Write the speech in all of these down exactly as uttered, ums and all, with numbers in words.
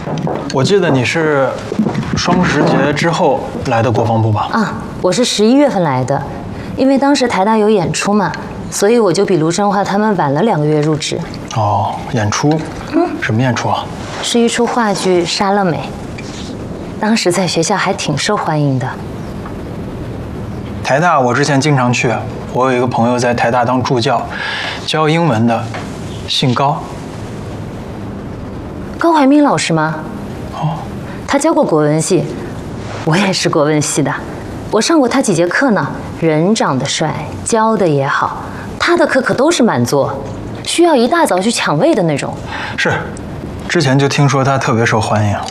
我记得你是双十节之后来的国防部吧？ 啊，我是十一月份来的，因为当时台大有演出嘛，所以我就比卢振华他们晚了两个月入职。 哦，演出？嗯，什么演出啊？ 是一出话剧《莎乐美》，当时在学校还挺受欢迎的。 台大我之前经常去，我有一个朋友在台大当助教，教英文的，姓高。 高怀民老师吗？ 哦， 他教过国文系，我也是国文系的，我上过他几节课呢。人长得帅，教的也好，他的课可都是满座，需要一大早去抢位的那种。 是，之前就听说他特别受欢迎。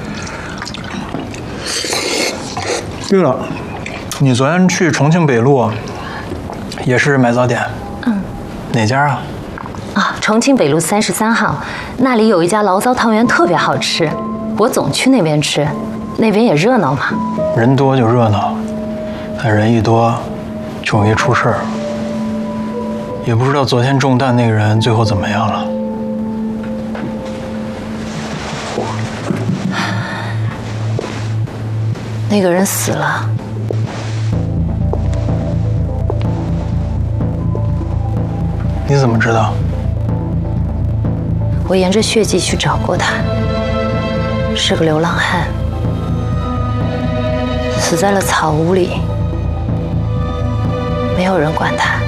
对了，你昨天去重庆北路，也是买早点？嗯，哪家啊？ 啊，重庆北路三十三号，那里有一家醪糟汤圆特别好吃，我总去那边吃，那边也热闹嘛。 人多就热闹，但人一多就容易出事儿。也不知道昨天中弹那个人最后怎么样了。 那个人死了。 你怎么知道？ 我沿着血迹去找过他，是个流浪汉，死在了草屋里，没有人管他。